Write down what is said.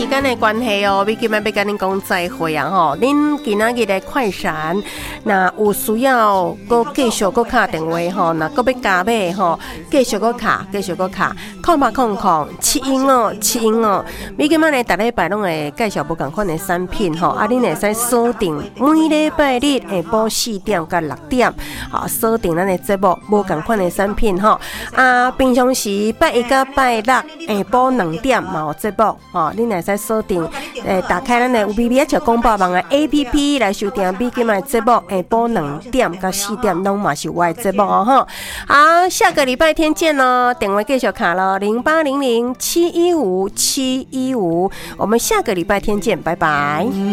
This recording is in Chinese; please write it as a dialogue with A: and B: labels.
A: 时间的关系哦，美今晚要跟您讲再会啊吼！恁今仔日的快闪，那有需要搁继续搁打电话吼，那搁要加买吼，继续搁卡，0800-715-715。美今晚呢，逐礼拜拢会介绍不同款的产品吼，啊，恁会使锁定每礼拜日下晡4点到6点，好锁定咱的节目无同款的产品吼。啊，平常时拜一到拜六下晡2点嘛有节目吼，恁会使锁定打开咱的有 BBS 小公报网的 APP 来收听美今晚的节目，下晡2点到4点拢嘛是我的节目哦吼。好，下个礼拜天见咯，电话继续卡咯，0800-715-715，我们下个礼拜天见，拜拜。